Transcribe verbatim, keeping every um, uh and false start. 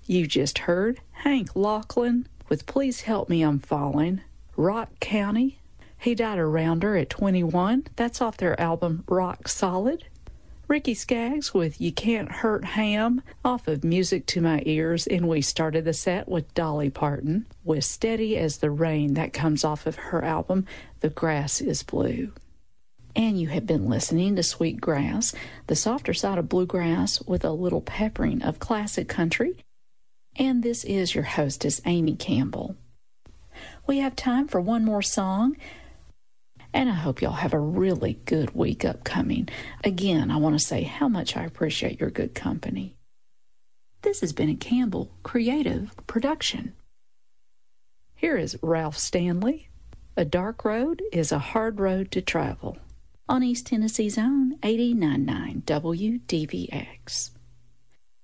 You just heard Hank Lachlan with Please Help Me I'm Falling. Rock County, he died around her at twenty-one. That's off their album Rock Solid. Ricky Skaggs with You Can't Hurt Ham off of Music to My Ears, and we started the set with Dolly Parton with Steady as the Rain. That comes off of her album The Grass is Blue. And you have been listening to Sweet Grass, the softer side of bluegrass with a little peppering of classic country. And this is your hostess, Amy Campbell. We have time for one more song, and I hope y'all have a really good week upcoming. Again, I want to say how much I appreciate your good company. This has been a Campbell Creative production. Here is Ralph Stanley. A dark road is a hard road to travel. On East Tennessee's own eighty-nine point nine W D V X.